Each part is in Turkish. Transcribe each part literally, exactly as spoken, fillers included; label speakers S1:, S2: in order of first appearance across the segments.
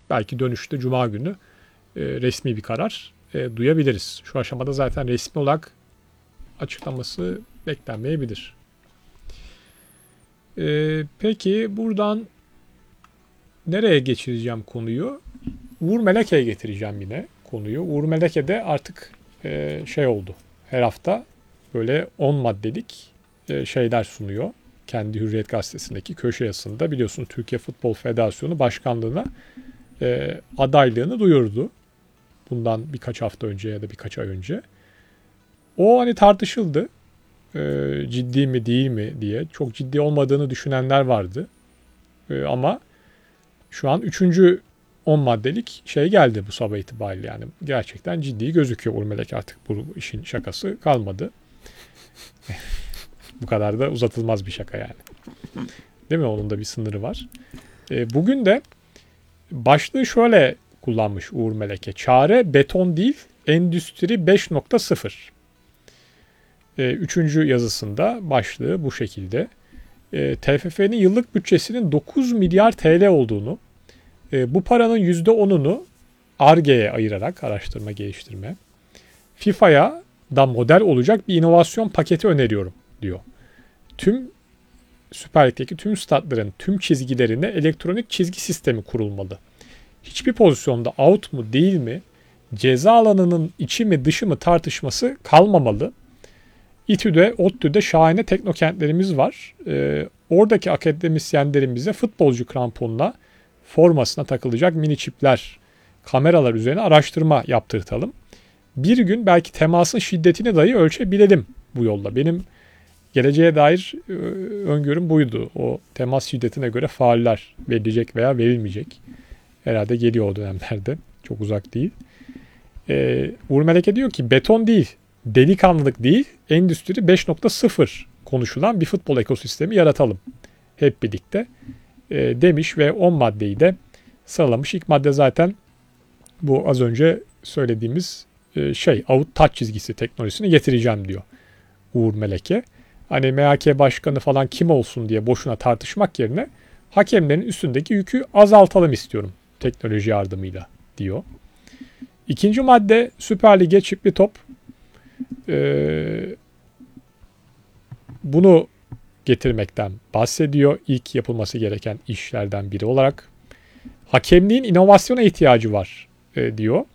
S1: belki dönüşte Cuma günü e, resmi bir karar e, duyabiliriz. Şu aşamada zaten resmi olarak açıklaması beklenmeyebilir. E, peki buradan nereye geçireceğim konuyu? Uğur Meleke'ye getireceğim yine konuyu. Uğur Meleke de artık e, şey oldu. Her hafta böyle on maddelik e, şeyler sunuyor. Kendi Hürriyet Gazetesi'ndeki köşe yazısında biliyorsun Türkiye Futbol Federasyonu Başkanlığı'na e, adaylığını duyurdu. Bundan birkaç hafta önce ya da birkaç ay önce. O hani tartışıldı. E, ciddi mi değil mi diye. Çok ciddi olmadığını düşünenler vardı. E, ama şu an üçüncü on maddelik şey geldi bu sabah itibariyle. Yani gerçekten ciddi gözüküyor Uğur Melek, artık bu işin şakası kalmadı. Bu kadar da uzatılmaz bir şaka yani. Değil mi? Onun da bir sınırı var. E, bugün de başlığı şöyle kullanmış Uğur Meleke. Çare beton değil, endüstri beş nokta sıfır. E, üçüncü yazısında başlığı bu şekilde. E, T F F'nin yıllık bütçesinin dokuz milyar T L olduğunu, e, bu paranın yüzde onunu Ar-Ge'ye ayırarak, araştırma geliştirme, FIFA'ya da model olacak bir inovasyon paketi öneriyorum diyor. Tüm Süper Lig'deki tüm statların tüm çizgilerine elektronik çizgi sistemi kurulmalı. Hiçbir pozisyonda out mu değil mi, ceza alanının içi mi dışı mı tartışması kalmamalı. İTÜ'de, ODTÜ'de şahane teknokentlerimiz var. Ee, oradaki akademisyenlerimize futbolcu kramponla formasına takılacak mini çipler, kameralar üzerine araştırma yaptırtalım. Bir gün belki temasın şiddetini dahi ölçebilelim bu yolla. Benim geleceğe dair e, öngörüm buydu. O temas şiddetine göre fauller verilecek veya verilmeyecek. Herhalde geliyor o dönemlerde. Çok uzak değil. Ee, Uğur Meleke diyor ki beton değil, delikanlılık değil, endüstri beş nokta sıfır konuşulan bir futbol ekosistemi yaratalım hep birlikte e, demiş ve on maddeyi de sıralamış. İlk madde zaten bu az önce söylediğimiz e, şey, out touch çizgisi teknolojisini getireceğim diyor Uğur Meleke. Hani M H K başkanı falan kim olsun diye boşuna tartışmak yerine hakemlerin üstündeki yükü azaltalım istiyorum teknoloji yardımıyla diyor. İkinci madde Süper Lig'e çipli top. Ee, bunu getirmekten bahsediyor. İlk yapılması gereken işlerden biri olarak. Hakemliğin inovasyona ihtiyacı var e, diyor.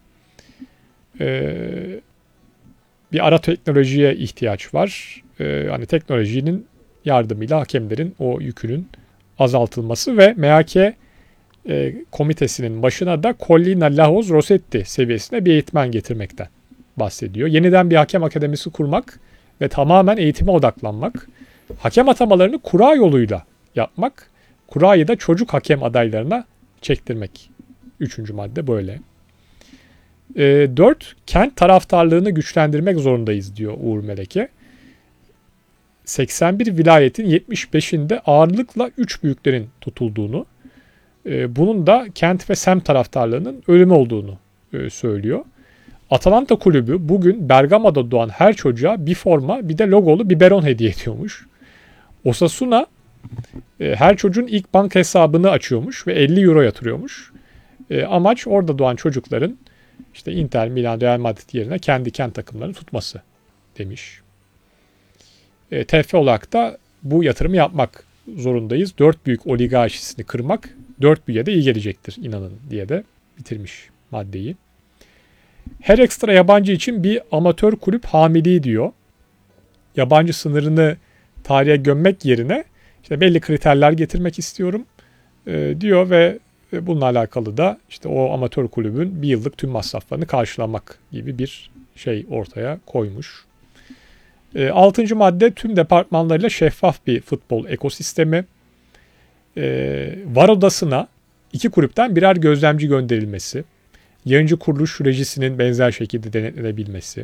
S1: Ee, bir ara teknolojiye ihtiyaç var. Ee, hani teknolojinin yardımıyla hakemlerin o yükünün azaltılması ve M H K e, komitesinin başına da Collina Lahoz Rossetti seviyesine bir eğitmen getirmekten bahsediyor. Yeniden bir hakem akademisi kurmak ve tamamen eğitime odaklanmak. Hakem atamalarını kura yoluyla yapmak. Kurayı da çocuk hakem adaylarına çektirmek. Üçüncü madde böyle. E, dört, kent taraftarlığını güçlendirmek zorundayız diyor Uğur Meleke. seksen bir vilayetin yetmiş beşinde ağırlıkla üç büyüklerin tutulduğunu, e, bunun da kent ve semt taraftarlığının ölümü olduğunu e, söylüyor. Atalanta kulübü bugün Bergama'da doğan her çocuğa bir forma bir de logolu biberon hediye ediyormuş. Osasuna e, her çocuğun ilk banka hesabını açıyormuş ve elli euro yatırıyormuş. E, amaç orada doğan çocukların işte Inter, Milan, Real Madrid yerine kendi kent takımlarını tutması demiş. E, T F F olarak da bu yatırımı yapmak zorundayız. Dört büyük oligarşisini kırmak dört büyüye de iyi gelecektir inanın diye de bitirmiş maddeyi. Her ekstra yabancı için bir amatör kulüp hamiliği diyor. Yabancı sınırını tarihe gömmek yerine işte belli kriterler getirmek istiyorum e, diyor ve bununla alakalı da işte o amatör kulübün bir yıllık tüm masraflarını karşılamak gibi bir şey ortaya koymuş. E, altıncı madde tüm departmanlarıyla şeffaf bir futbol ekosistemi. E, var odasına iki kulüpten birer gözlemci gönderilmesi. Yayıncı kuruluş rejisinin benzer şekilde denetlenebilmesi.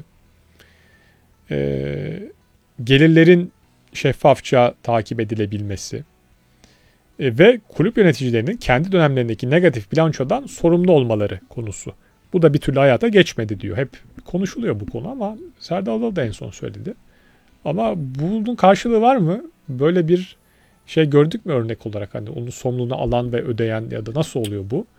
S1: E, gelirlerin şeffafça takip edilebilmesi. E, ve kulüp yöneticilerinin kendi dönemlerindeki negatif bilançodan sorumlu olmaları konusu. Bu da bir türlü hayata geçmedi diyor. Hep konuşuluyor bu konu ama Serdar Adalı da en son söyledi. Ama bunun karşılığı var mı? Böyle bir şey gördük mü örnek olarak? Hani onun sorumluluğunu alan ve ödeyen ya da nasıl oluyor bu?